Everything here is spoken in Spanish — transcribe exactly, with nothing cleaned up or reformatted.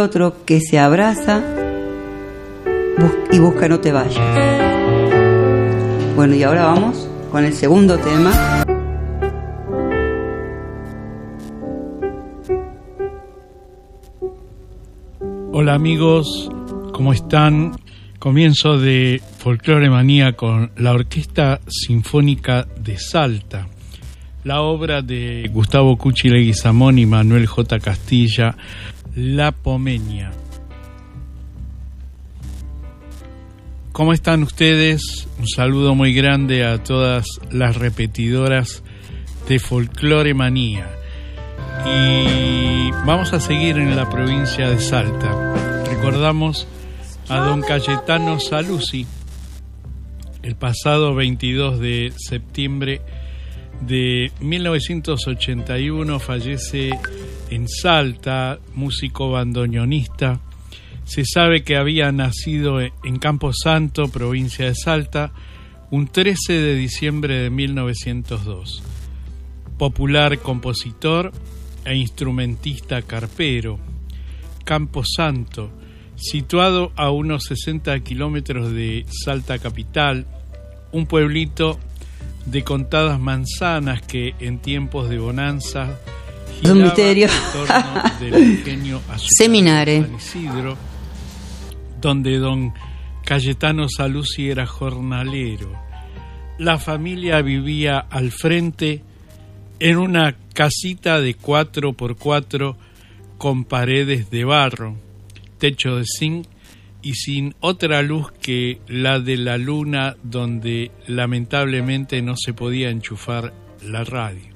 Otro que se abraza y busca No te vayas. Bueno, y ahora vamos con el segundo tema. Hola amigos, ¿cómo están? Comienzo de Folclore Manía con la Orquesta Sinfónica de Salta, la obra de Gustavo Cuchi Leguizamón y Manuel J. Castilla, La Pomeña. ¿Cómo están ustedes? Un saludo muy grande a todas las repetidoras de Folclore Manía. Y vamos a seguir en la provincia de Salta. Recordamos a don Cayetano Saluzzi. El pasado veintidós de septiembre de mil novecientos ochenta y uno fallece en Salta, músico bandoneonista. Se sabe que había nacido en Campo Santo, provincia de Salta, un trece de diciembre de mil novecientos dos. Popular compositor e instrumentista carpero. Campo Santo, situado a unos sesenta kilómetros de Salta capital, un pueblito de contadas manzanas que en tiempos de bonanza giraba un misterio en torno del pequeño Seminare San Isidro, donde don Cayetano Saluzzi era jornalero. La familia vivía al frente en una casita de cuatro por cuatro con paredes de barro, techo de zinc y sin otra luz que la de la luna, donde lamentablemente no se podía enchufar la radio.